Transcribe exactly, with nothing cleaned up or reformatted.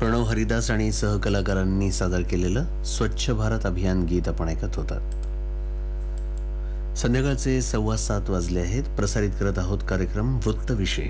प्रणव हरिदास आणि सहकलाकारांनी सादर केलेलं स्वच्छ भारत अभियान गीत आपण ऐकत होतात. संध्याकाळचे सव्वा सात वाजले आहेत. प्रसारित करत आहोत कार्यक्रम वृत्तविशेष.